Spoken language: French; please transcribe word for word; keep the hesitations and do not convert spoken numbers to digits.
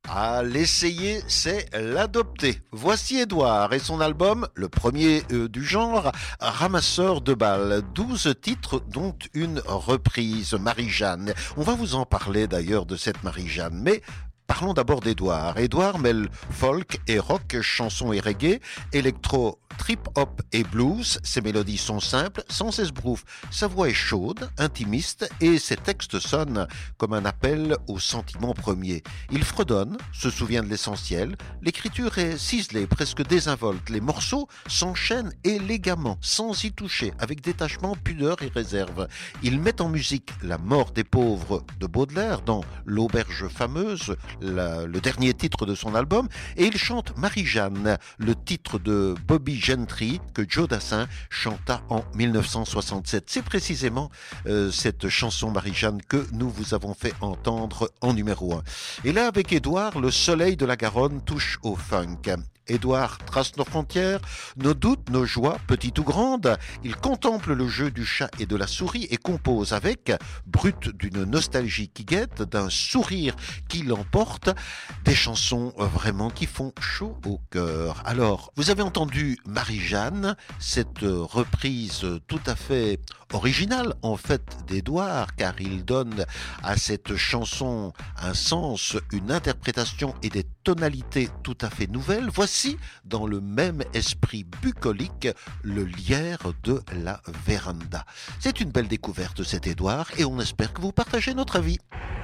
À l'essayer, c'est l'adopter. Voici Édouard et son album, le premier euh, du genre, Ramasseur de balles. douze titres dont une reprise, Marie-Jeanne. On va vous en parler d'ailleurs de cette Marie-Jeanne, mais parlons d'abord d'Édouard. Édouard mêle folk et rock, chansons et reggae, électro, trip-hop et blues. Ses mélodies sont simples, sans esbrouf. Sa voix est chaude, intimiste et ses textes sonnent comme un appel au sentiment premier. Il fredonne, se souvient de l'essentiel. L'écriture est ciselée, presque désinvolte. Les morceaux s'enchaînent élégamment, sans y toucher, avec détachement, pudeur et réserve. Il met en musique la mort des pauvres de Baudelaire dans L'auberge fameuse, la, le dernier titre de son album, et il chante Marie-Jeanne, le titre de Bobby Gentry que Joe Dassin chanta en mille neuf cent soixante-sept. C'est précisément euh, cette chanson Marie-Jeanne que nous vous avons fait entendre en numéro un. Et là, avec Édouard, le soleil de la Garonne touche au funk. Édouard trace nos frontières, nos doutes, nos joies, petites ou grandes. Il contemple le jeu du chat et de la souris et compose avec, brut d'une nostalgie qui guette, d'un sourire qui l'emporte, des chansons vraiment qui font chaud au cœur. Alors, vous avez entendu Marie-Jeanne, cette reprise tout à fait originale en fait d'Édouard, car il donne à cette chanson un sens, une interprétation et des tonalités tout à fait nouvelles. Voici, dans le même esprit bucolique, le lierre de la véranda. C'est une belle découverte cet Édouard et on espère que vous partagez notre avis.